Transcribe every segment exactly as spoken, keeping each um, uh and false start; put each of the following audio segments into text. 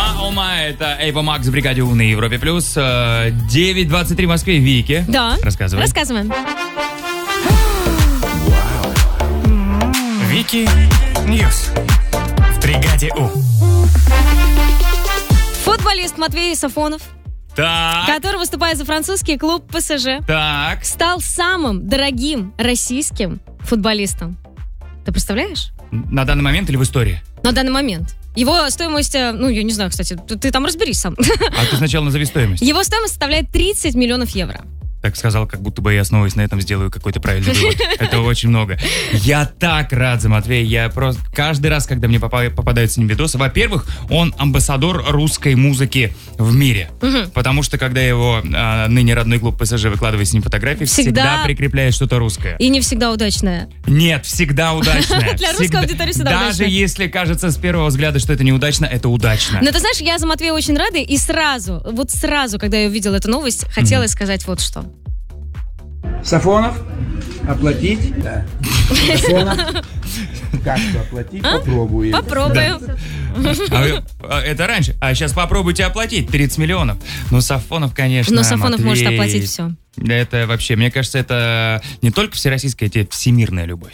Ома, Ома, это Эйва Макс в бригаде У на Европе Плюс. девять двадцать три в Москве. Вики. Да. Рассказывай. Рассказываем. Вики Ньюс в бригаде У. Футболист Матвей Сафонов, Так. который выступает за французский клуб ПСЖ, Так. стал самым дорогим российским футболистом. Ты представляешь? На данный момент или в истории? На данный момент. Его стоимость, э, ну, я не знаю, кстати, ты, ты там разберись сам. А ты сначала назови стоимость. Его стоимость составляет тридцать миллионов евро. Так сказал, как будто бы я, основываясь на этом, сделаю какой-то правильный вывод. Это очень много. Я так рад за Матвея. Я просто каждый раз, когда мне попа- попадаются с ним видосы, во-первых, он амбассадор русской музыки в мире. Угу. Потому что, когда его а, ныне родной клуб ПСЖ выкладывает с ним фотографии, всегда, Всегда прикрепляет что-то русское. И не всегда удачная. Нет, всегда удачное. Для русской Всегда. аудитории всегда Даже удачное. если кажется с первого взгляда, что это неудачно, это удачно. Но ты знаешь, я за Матвея очень рада, и сразу, вот сразу, когда я увидела эту новость, хотела сказать вот что. Сафонов, оплатить? Да. Сафонов, как что оплатить? А? Попробуем. Попробуем. А вы- а это раньше. А сейчас попробуйте оплатить тридцать миллионов. Ну, Сафонов, конечно, Но Сафонов может Матвей. оплатить все. Это вообще, мне кажется, это не только всероссийская, это всемирная любовь.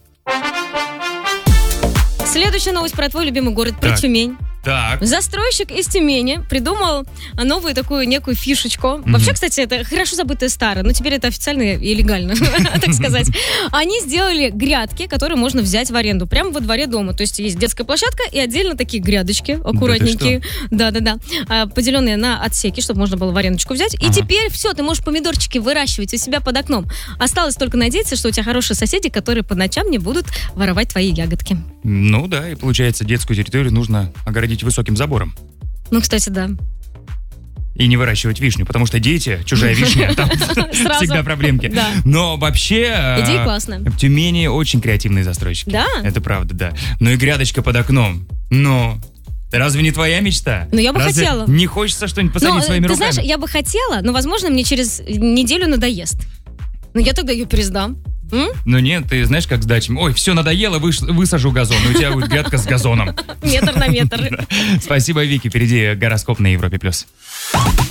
Следующая новость про твой любимый город, про Так. Тюмень. Так. Застройщик из Тюмени придумал новую такую некую фишечку. Вообще, кстати, это хорошо забытое старое, но теперь это официально и легально, так сказать. Они сделали грядки, которые можно взять в аренду прямо во дворе дома. То есть есть детская площадка и отдельно такие грядочки аккуратненькие. Да-да-да. А, поделенные на отсеки, чтобы можно было в арендочку взять. И Ага. теперь все, ты можешь помидорчики выращивать у себя под окном. Осталось только надеяться, что у тебя хорошие соседи, которые по ночам не будут воровать твои ягодки. Ну да, и получается, детскую территорию нужно огородить высоким забором. Ну, кстати, да. И не выращивать вишню, потому что дети, чужая вишня, там Сразу. всегда проблемки. Да. Но вообще... Идея а, классная. В Тюмени очень креативные застройщики. Да? Это правда, да. Ну и грядочка под окном. Но... Разве не твоя мечта? Ну, я бы Разве хотела. Не хочется что-нибудь посадить Ну, своими ты руками? знаешь, я бы хотела, но, возможно, мне через неделю надоест. Ну, я тогда ее пересдам. М? Ну нет, ты знаешь, как с дачами. Ой, все, надоело, выш- высажу газон. И у тебя будет грядка с газоном. Метр на метр. Спасибо, Вики. Впереди гороскоп на Европе+. плюс.